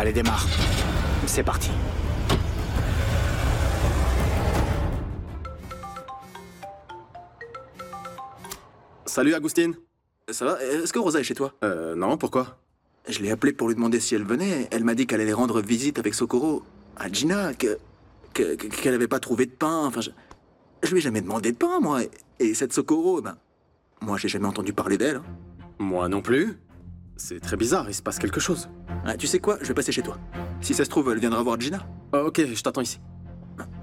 Allez, démarre. C'est parti. Salut Agustine. Ça va? Est-ce que Rosa est chez toi? Non, pourquoi? Je l'ai appelée pour lui demander si elle venait. Elle m'a dit qu'elle allait rendre visite avec Socorro à Gina, qu'elle avait pas trouvé de pain. Enfin, je lui ai jamais demandé de pain, moi. Et cette Socorro, ben, moi, j'ai jamais entendu parler d'elle. Hein. Moi non plus. C'est très bizarre, il se passe quelque chose. Ah, tu sais quoi? Je vais passer chez toi. Si ça se trouve, elle viendra voir Gina. Ok, je t'attends ici.